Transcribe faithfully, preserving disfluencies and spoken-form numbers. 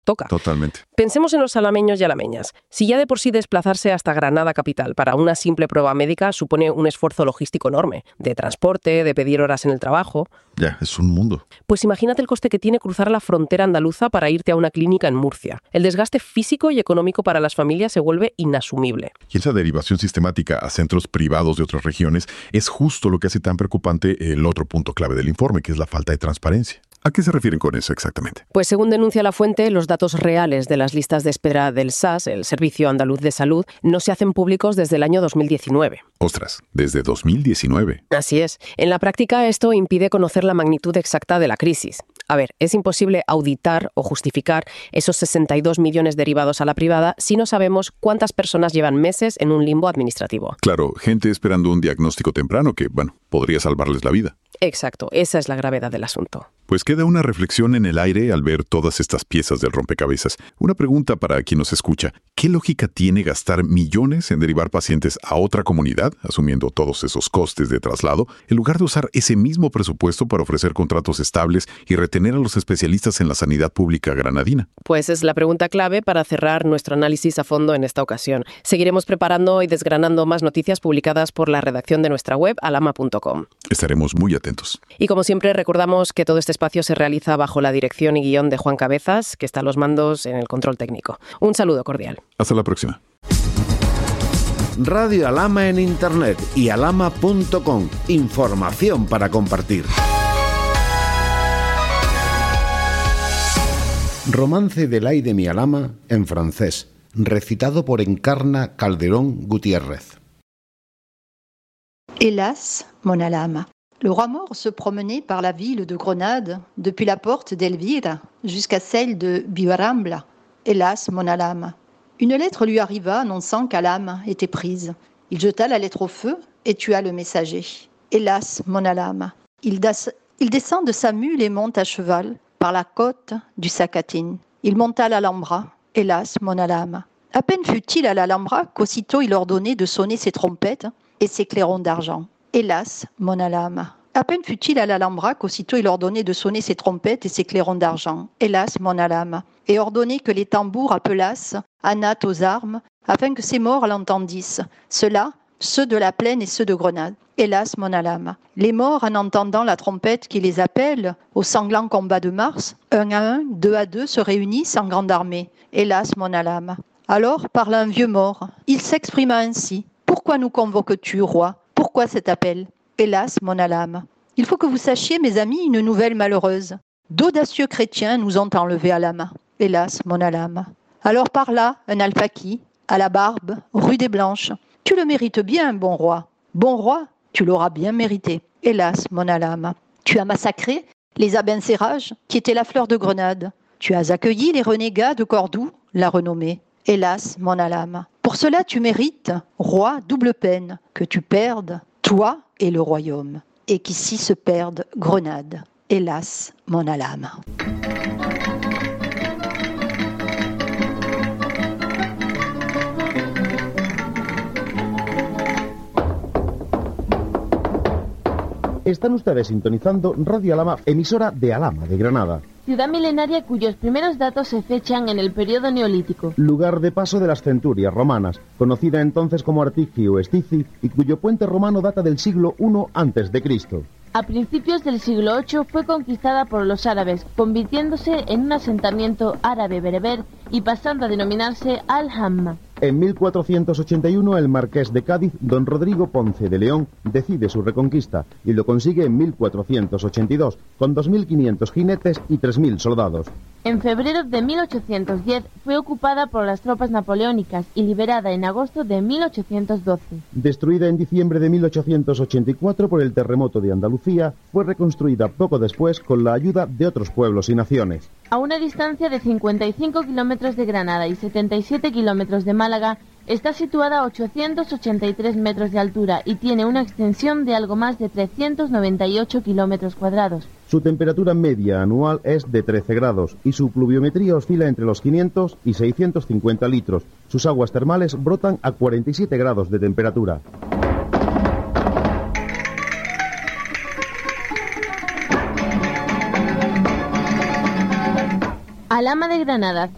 toca. Totalmente. Pensemos en los alameños y alameñas. Si ya de por sí desplazarse hasta Granada capital para una simple prueba médica supone un esfuerzo logístico enorme, de transporte, de pedir horas en el trabajo. Ya, es un mundo. Pues imagínate el coste que tiene cruzar la frontera andaluza para irte a una clínica en Murcia. El desgaste físico y económico para las familias se vuelve inasumible. Y esa derivación sistemática a centros privados de otras regiones es justo lo que hace tan preocupante el otro punto clave del informe, que es la falta de transparencia. ¿A qué se refieren con eso exactamente? Pues según denuncia la fuente, los datos reales de las listas de espera del S A S, el Servicio Andaluz de Salud, no se hacen públicos desde el año dos mil diecinueve. Ostras, desde dos mil diecinueve. Así es. En la práctica esto impide conocer la magnitud exacta de la crisis. A ver, es imposible auditar o justificar esos sesenta y dos millones derivados a la privada si no sabemos cuántas personas llevan meses en un limbo administrativo. Claro, gente esperando un diagnóstico temprano que, bueno, podría salvarles la vida. Exacto, esa es la gravedad del asunto. Pues queda una reflexión en el aire al ver todas estas piezas del rompecabezas. Una pregunta para quien nos escucha. ¿Qué lógica tiene gastar millones en derivar pacientes a otra comunidad, asumiendo todos esos costes de traslado, en lugar de usar ese mismo presupuesto para ofrecer contratos estables y retener a los especialistas en la sanidad pública granadina? Pues es la pregunta clave para cerrar nuestro análisis a fondo en esta ocasión. Seguiremos preparando y desgranando más noticias publicadas por la redacción de nuestra web, alama punto com. Estaremos muy atentos. Y como siempre, recordamos que todo este espacio se realiza bajo la dirección y guión de Juan Cabezas, que está a los mandos en el control técnico. Un saludo cordial. Hasta la próxima. Radio Alama en Internet y alama punto com. Información para compartir. Romance del ay de mi Alama en francés, recitado por Encarna Calderón Gutiérrez. Hélas, mon Alama. Le roi mort se promenait par la ville de Grenade, depuis la porte d'Elvire jusqu'à celle de Biarambla. Hélas, mon Alama. Une lettre lui arriva annonçant qu'Alama était prise. Il jeta la lettre au feu et tua le messager. Hélas, mon Alama. Il, das, il descend de sa mule et monte à cheval par la côte du Sacatin. Il monta à l'Alhambra. Hélas, mon Alama. À peine fut-il à l'Alhambra qu'aussitôt il ordonnait de sonner ses trompettes et ses clairons d'argent. Hélas, mon Alama. À peine fut-il à l'Alhambra qu'aussitôt il ordonnait de sonner ses trompettes et ses clairons d'argent. Hélas, mon Alama. Et ordonnait que les tambours appelassent Anat aux armes, afin que ses morts l'entendissent. Ceux-là, ceux de la plaine et ceux de Grenade. Hélas, mon Alama. Les morts, en entendant la trompette qui les appelle au sanglant combat de Mars, un à un, deux à deux, se réunissent en grande armée. Hélas, mon Alama. Alors parla un vieux mort. Il s'exprima ainsi. Pourquoi nous convoques-tu, roi ? Pourquoi cet appel ? Hélas, mon Alama. Il faut que vous sachiez, mes amis, une nouvelle malheureuse. D'audacieux chrétiens nous ont enlevés à la main. Hélas, mon Alama. Alors parla un alpaki, à la barbe, rue des Blanches. Tu le mérites bien, bon roi. Bon roi, tu l'auras bien mérité. Hélas, mon Alama. Tu as massacré les Abencerrages, qui étaient la fleur de Grenade. Tu as accueilli les renégats de Cordoue, la renommée. Hélas, mon Alama. Pour cela, tu mérites, roi, double peine, que tu perdes, toi et le royaume, et qu'ici se perde Grenade. Hélas, mon Alama. Están ustedes sintonizando Radio Alama, emisora de Alama, de Granada. Ciudad milenaria cuyos primeros datos se fechan en el periodo neolítico. Lugar de paso de las centurias romanas, conocida entonces como Artigi o Estici, y cuyo puente romano data del siglo primero antes de Cristo. A principios del siglo octavo fue conquistada por los árabes, convirtiéndose en un asentamiento árabe-bereber y pasando a denominarse Al-Hamma. En mil cuatrocientos ochenta y uno el marqués de Cádiz, don Rodrigo Ponce de León, decide su reconquista y lo consigue en mil cuatrocientos ochenta y dos, con dos mil quinientos jinetes y tres mil soldados. En febrero de mil ochocientos diez fue ocupada por las tropas napoleónicas y liberada en agosto de mil ochocientos doce. Destruida en diciembre de mil ochocientos ochenta y cuatro por el terremoto de Andalucía, fue reconstruida poco después con la ayuda de otros pueblos y naciones. A una distancia de cincuenta y cinco kilómetros de Granada y setenta y siete kilómetros de Málaga, está situada a ochocientos ochenta y tres metros de altura y tiene una extensión de algo más de trescientos noventa y ocho kilómetros cuadrados. Su temperatura media anual es de trece grados y su pluviometría oscila entre los quinientos y seiscientos cincuenta litros. Sus aguas termales brotan a cuarenta y siete grados de temperatura. Alhama de Granada,